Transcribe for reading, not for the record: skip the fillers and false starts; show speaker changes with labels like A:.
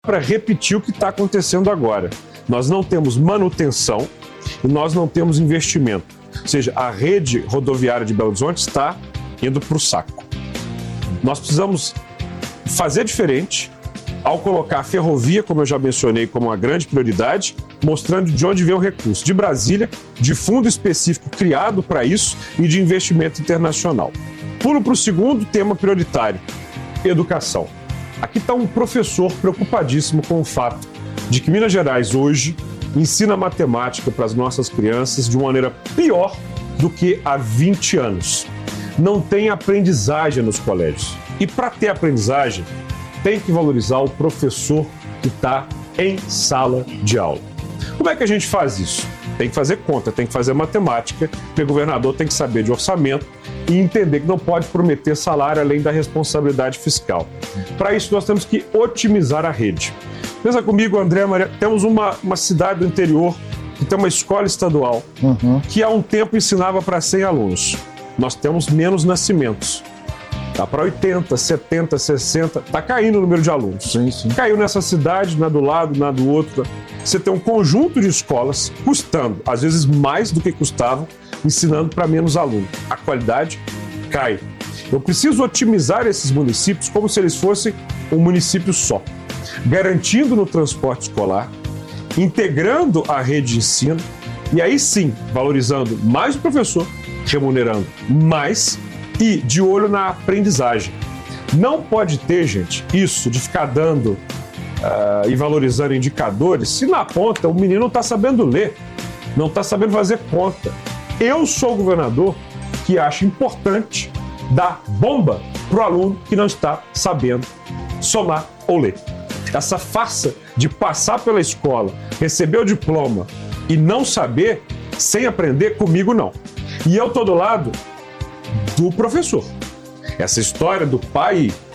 A: para repetir o que está acontecendo agora. Nós não temos manutenção e nós não temos investimento. Ou seja, a rede rodoviária de Belo Horizonte está indo para o saco. Nós precisamos fazer diferente ao colocar a ferrovia, como eu já mencionei, como uma grande prioridade, mostrando de onde vem o recurso. De Brasília, de fundo específico criado para isso e de investimento internacional. Pulo para o segundo tema prioritário, educação. Aqui está um professor preocupadíssimo com o fato de que Minas Gerais hoje ensina matemática para as nossas crianças de uma maneira pior do que há 20 anos. Não tem aprendizagem nos colégios. E para ter aprendizagem, tem que valorizar o professor que está em sala de aula. Como é que a gente faz isso? Tem que fazer conta, tem que fazer matemática, porque o governador tem que saber de orçamento e entender que não pode prometer salário além da responsabilidade fiscal. Para isso, nós temos que otimizar a rede. Pensa comigo, André, Maria, temos uma cidade do interior que tem uma escola estadual que há um tempo ensinava para 100 alunos. Nós temos menos nascimentos. Está para 80, 70, 60, está caindo o número de alunos.
B: Sim, sim.
A: Caiu nessa cidade, na do lado, na do outro. Você tem um conjunto de escolas custando, às vezes mais do que custavam, ensinando para menos alunos. A qualidade cai. Eu preciso otimizar esses municípios como se eles fossem um município só, garantindo no transporte escolar, integrando a rede de ensino e aí sim valorizando mais o professor, remunerando mais e de olho na aprendizagem. Não pode ter, gente, isso de ficar dando e valorizando indicadores se na ponta o menino não está sabendo ler, não está sabendo fazer conta. Eu sou o governador que acha importante dar bomba para o aluno que não está sabendo somar ou ler. Essa farsa de passar pela escola, receber o diploma e não saber, sem aprender, comigo não. E eu estou do lado do professor. Essa história do pai